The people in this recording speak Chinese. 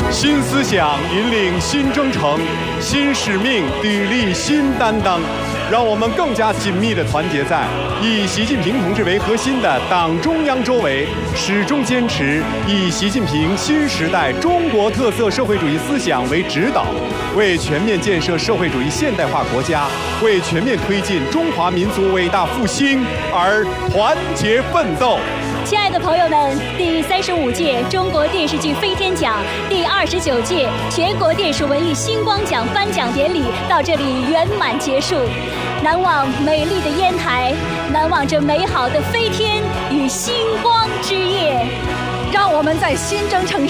新思想引领新征程，新使命砥砺新担当。让我们更加紧密地团结在以习近平同志为核心的党中央周围，始终坚持以习近平新时代中国特色社会主义思想为指导，为全面建设社会主义现代化国家，为全面推进中华民族伟大复兴而团结奋斗。 亲爱的朋友们，第35届中国电视剧飞天奖、第29届全国电视文艺星光奖颁奖典礼到这里圆满结束。难忘美丽的烟台，难忘这美好的飞天与星光之夜。 让我们在新征程